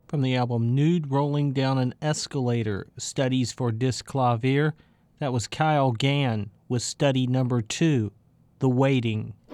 From the album Nude Rolling Down an Escalator, Studies for Disc Clavier, that was Kyle Gann with study number 2, The Waiting.